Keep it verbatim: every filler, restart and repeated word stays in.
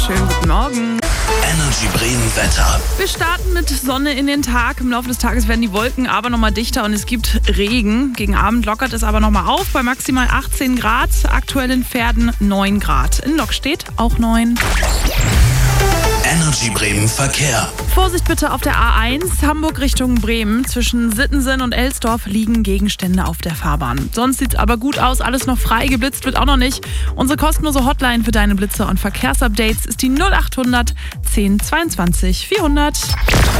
wunderschönen guten Morgen. Energy Bremen Wetter. Wir starten mit Sonne in den Tag. Im Laufe des Tages werden die Wolken aber nochmal dichter und es gibt Regen. Gegen Abend lockert es aber nochmal auf bei maximal achtzehn Grad. Aktuell in Verden neun Grad. In Lockstedt auch neun. Energy Bremen Verkehr. Vorsicht bitte auf der A eins, Hamburg Richtung Bremen. Zwischen Sittensen und Elsdorf liegen Gegenstände auf der Fahrbahn. Sonst sieht es aber gut aus, alles noch frei, geblitzt wird auch noch nicht. Unsere kostenlose Hotline für deine Blitzer und Verkehrsupdates ist die null acht hundert zehn zweiundzwanzig vierhundert.